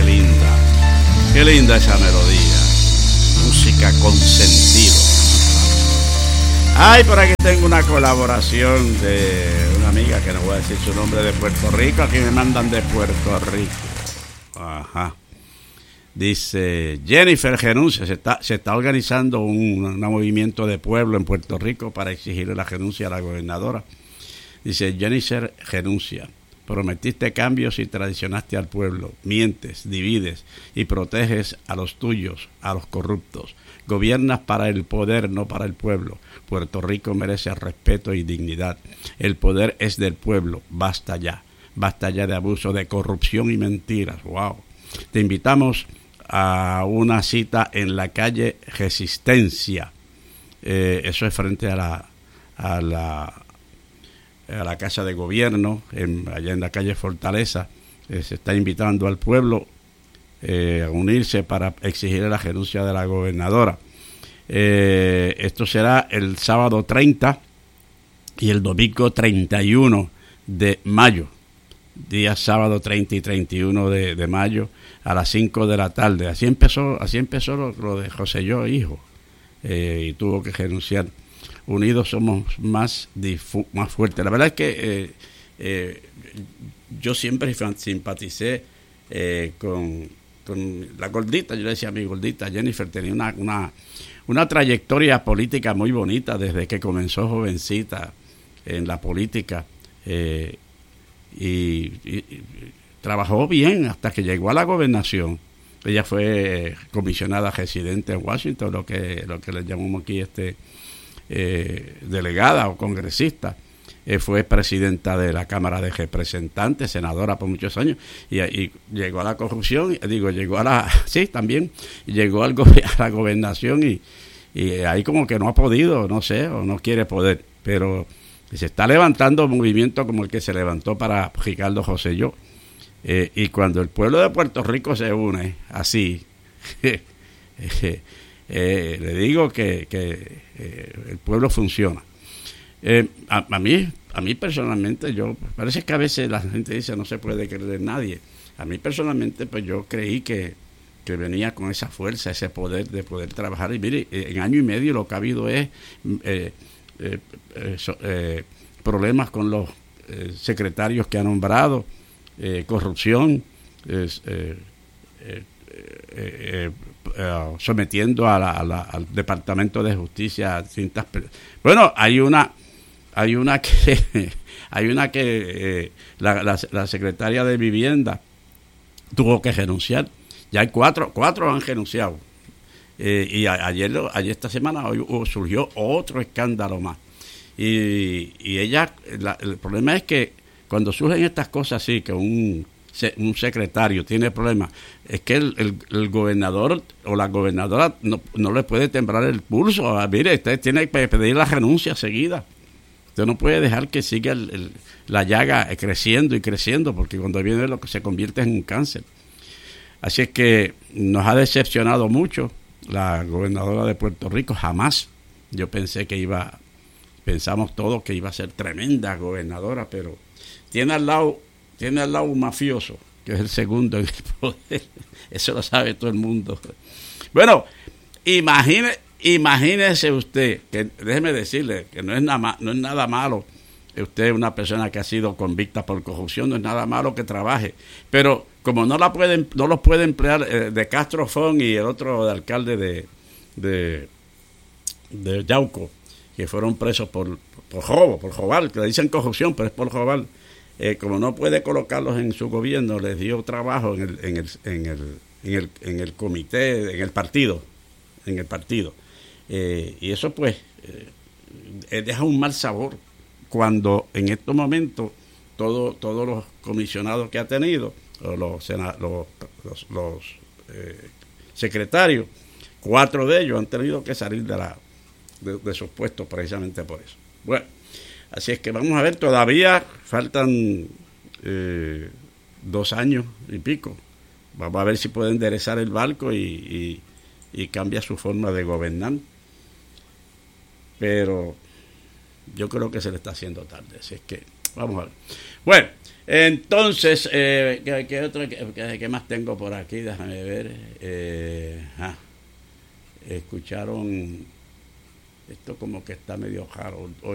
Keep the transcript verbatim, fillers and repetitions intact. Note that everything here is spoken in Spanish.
linda, qué linda esa melodía. Música con sentido. Ay, por aquí tengo una colaboración de una amiga que no voy a decir su nombre, de Puerto Rico. Aquí me mandan de Puerto Rico. Ajá. Dice Jennifer renuncia. Se está, se está organizando un, un movimiento de pueblo en Puerto Rico para exigirle la renuncia a la gobernadora. Dice Jennifer renuncia. Prometiste cambios y traicionaste al pueblo. Mientes, divides y proteges a los tuyos, a los corruptos. Gobiernas para el poder, no para el pueblo. Puerto Rico merece respeto y dignidad. El poder es del pueblo. Basta ya. Basta ya de abuso, de corrupción y mentiras. Wow. Te invitamos a una cita en la calle Resistencia. Eh, eso es frente a la a la a la Casa de Gobierno, en, allá en la calle Fortaleza. Eh, se está invitando al pueblo eh, a unirse para exigir la renuncia de la gobernadora. Eh, esto será el sábado treinta y el domingo treinta y uno de mayo. Día sábado treinta y treinta y uno de, de mayo a las cinco de la tarde. Así empezó, así empezó lo, lo de Joselló, hijo, eh, y tuvo que renunciar. Unidos somos más difu- más fuertes. La verdad es que eh, eh, yo siempre simpaticé eh, con, con la gordita. Yo le decía a mi gordita, Jennifer, tenía una, una, una trayectoria política muy bonita desde que comenzó jovencita en la política. Eh, y, y, y trabajó bien hasta que llegó a la gobernación. Ella fue comisionada residente en Washington, lo que, lo que le llamamos aquí este... Eh, delegada o congresista, eh, fue presidenta de la Cámara de Representantes, senadora por muchos años, y, y llegó a la corrupción, digo, llegó a la, sí, también, llegó al go- a la gobernación y, y ahí como que no ha podido, no sé, o no quiere poder, pero se está levantando un movimiento como el que se levantó para Ricardo Rosselló, eh, y cuando el pueblo de Puerto Rico se une así, eh, Eh, le digo que, que eh, el pueblo funciona. Eh, a, a mí, a mí personalmente, yo parece que a veces la gente dice no se puede creer en nadie. A mí personalmente, pues yo creí que, que venía con esa fuerza, ese poder de poder trabajar. Y mire, en año y medio lo que ha habido es eh, eh, eh, so, eh, problemas con los eh, secretarios que ha nombrado, eh, corrupción, eh, eh, eh, eh, Uh, sometiendo a la, a la, al Departamento de Justicia a distintas per- bueno hay una hay una que hay una que eh, la, la, la secretaria de Vivienda tuvo que renunciar. Ya hay cuatro cuatro han renunciado, eh, y a, ayer ayer esta semana hoy, hoy surgió otro escándalo más, y, y ella la, el problema es que cuando surgen estas cosas así, que un un secretario tiene problemas, es que el, el, el gobernador o la gobernadora no, no le puede temblar el pulso. Ah, mire, usted tiene que pedir la renuncia seguida. Usted no puede dejar que siga el, el, la llaga creciendo y creciendo, porque cuando viene lo que se convierte en un cáncer. Así es que nos ha decepcionado mucho la gobernadora de Puerto Rico. Jamás yo pensé que iba, pensamos todos que iba a ser tremenda gobernadora, pero tiene al lado Tiene al lado un mafioso, que es el segundo en el poder. Eso lo sabe todo el mundo. Bueno, imagine, imagínese usted, que déjeme decirle que no es nada, no es nada malo. Usted es una persona que ha sido convicta por corrupción, no es nada malo que trabaje. Pero como no la pueden, no los puede emplear eh, de Castro Fon y el otro de alcalde de, de, de Yauco, que fueron presos por, por robo, por robar, que le dicen corrupción, pero es por robar. Eh, como no puede colocarlos en su gobierno, les dio trabajo en el, en el, en el, en el, en el comité, en el partido, en el partido. Eh, y eso pues eh, deja un mal sabor cuando en estos momentos todo, todos los comisionados que ha tenido, o los, sena, los, los, los eh, secretarios, cuatro de ellos han tenido que salir de, la, de, de sus puestos precisamente por eso. Bueno, así es que vamos a ver, todavía faltan eh, dos años y pico. Vamos a ver si puede enderezar el barco y, y, y cambia su forma de gobernar. Pero yo creo que se le está haciendo tarde. Así es que vamos a ver. Bueno, Entonces, eh, ¿qué, qué, otro, qué, qué más tengo por aquí? Déjame ver. Eh, ah, escucharon, esto como que está medio raro.